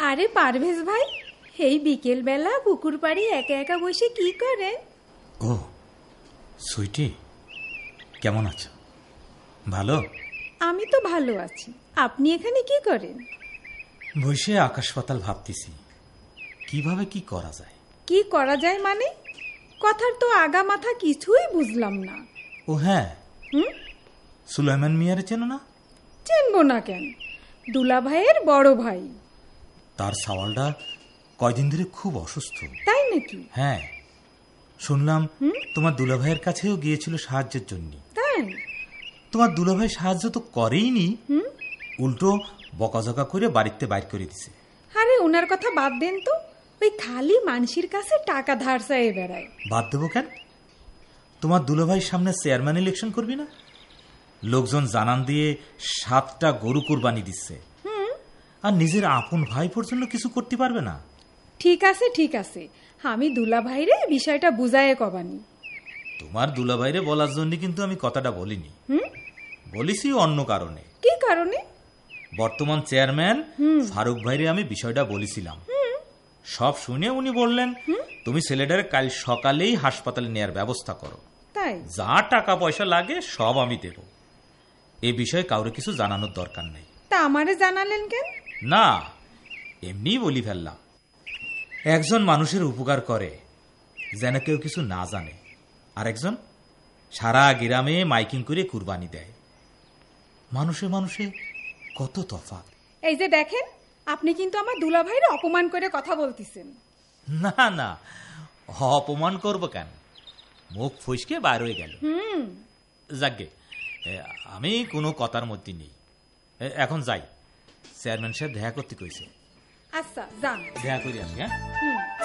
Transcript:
আরে পারভেজ ভাই, এই বিকেল বেলা পুকুর পাড়ে একা একা বসে কি করেন? ও সুইটি, কেমন আছো? ভালো? আমি তো ভালো আছি। আপনি এখানে কি করেন? বসে আকাশ পাতাল ভাবতেছি কিভাবে কি করা যায়। কি করা যায় মানে? কথার তো আগা মাথা কিছুই বুঝলাম না। ও হ্যাঁ, হুম? সুলাইমান মিয়ারে চেনো না? চিনবো না কেন? দুলা ভাইয়ের বড় ভাই। তার সাওয়ালটা কয়দিন ধরে খুব অসুস্থ। তাই নাকি? হ্যাঁ, শুনলাম তোমার দুলাভাইয়ের কাছেও গিয়েছিল সাহায্যের জন্য। তাই? তোমার দুলাভাই সাহায্য তো করেইনি, উল্টো বকাঝকা করে বাড়িতে বাইর করে দিছে। আরে ওনার কথা বাদ দেন তো। ওই খালি মানুষের কাছে টাকা ধার চাইয়ে বেড়ায়। বাদ দেবো কেন? তোমার দুলাভাই সামনে চেয়ারম্যান ইলেকশন করবি না? লোকজন জানান দিয়ে 7টা গরু কুরবানি দিচ্ছে, আর নিজের আপন ভাই পর্যন্ত কিছু করতে পারবে না। ঠিক আছে ঠিক আছে, আমি দুলা ভাইরে বিষয়টা বুঝায়ে কবানি। তোমার দুলাভাইরে বলার জন্য কিন্তু আমি কথাটা বলিনি, বলিছি অন্য কারণে। কি কারণে? বর্তমান চেয়ারম্যান ফারুক ভাইরে আমি বিষয়টা বলেছিলাম। সব শুনে উনি বললেন, তুমি ছেলেটার কাল সকালেই হাসপাতালে নেয়ার ব্যবস্থা করো। তাই? যা টাকা পয়সা লাগে সব আমি দেব। এ বিষয়ে কাউরে কিছু জানানোর দরকার নেই। তা আমারে জানালেন কেন? না, এমনি বলি ফেললাম। একজন মানুষের উপকার করে যেন কেউ কিছু না জানে, আর একজন সারা গ্রামে মাইকিং করে কুরবানি দেয়। মানুষে মানুষে কত তফাৎ। এই যে দেখেন, আপনি কিন্তু আমার দুলা ভাইরে অপমান করে কথা বলতেছেন। না না, অপমান করব কেন? মুখ ফসকে বার হয়ে গেল। যাকে আমি কোনো কথার মধ্যে নেই। এখন যাই, চেয়ারম্যান সাহেব দেখা করতে কইছে। আচ্ছা যান। দেখা করি আসি। হ্যাঁ।